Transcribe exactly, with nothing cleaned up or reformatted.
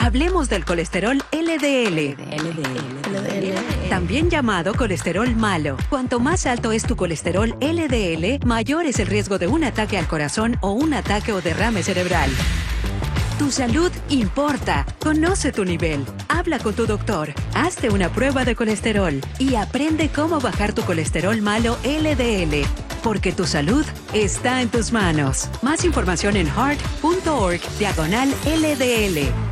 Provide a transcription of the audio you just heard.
Hablemos del colesterol L D L. También llamado colesterol malo. Cuanto más alto es tu colesterol L D L, mayor es el riesgo de un ataque al corazón o un ataque o derrame cerebral. Tu salud importa. Conoce tu nivel. Habla con tu doctor. Hazte una prueba de colesterol y aprende cómo bajar tu colesterol malo L D L. Porque tu salud está en tus manos. Más información en heart punto org diagonal L D L.